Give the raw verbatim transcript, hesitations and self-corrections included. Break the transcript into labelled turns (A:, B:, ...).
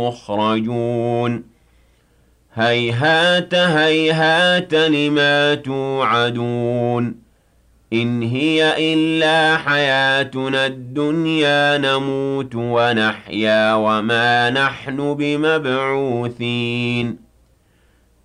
A: مخرجون هيهات هيهات لما توعدون إن هي إلا حياتنا الدنيا نموت ونحيا وما نحن بمبعوثين